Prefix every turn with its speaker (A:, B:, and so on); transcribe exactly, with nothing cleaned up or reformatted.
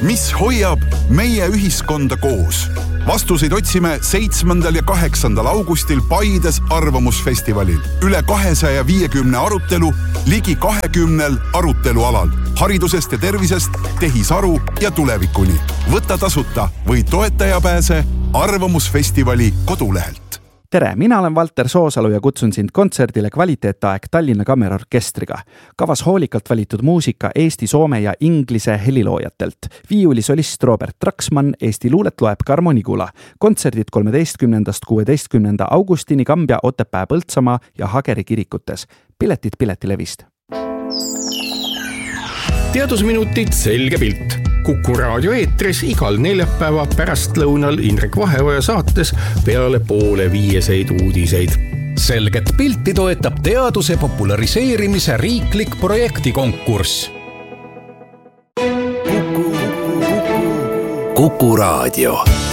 A: mis hoiab meie ühiskonda koos? Vastuseid otsime seitsmendal ja kaheksandal augustil Paides arvamusfestivalil. Üle kahesaja viiekümne arutelu, ligi kahekümnel arutelualal. Haridusest ja tervisest, tehisaru ja tulevikuni. Võta tasuta või toetajapääse arvamusfestivali kodulehelt.
B: Tere, mina olen Valter Soosalu ja kutsun sind kontserdile Kvaliteetaeg Tallinna Kammerorkestriga. Kavas hoolikalt valitud muusika Eesti, soome ja inglise heliloojatelt. Viiulisolist Robert Traksmann, Eesti luulet loeb Karmo Nigula. Kontserdid kolmeteistkümnendast kuueteistkümnenda augustini Kambja, Otepää, Põltsamaa ja Hageri kirikutes. Piletid Piletilevist.
C: Teadusminutid selge pilt. Kuku raadio eetris igal neljapäeva pärastlõunal Indrek Vaheoja saates peale poole viieseid uudiseid.
D: Selget pilti toetab teaduse populariseerimise riiklik projektikonkurss. Kuku, Kuku, Kuku. Kuku raadio.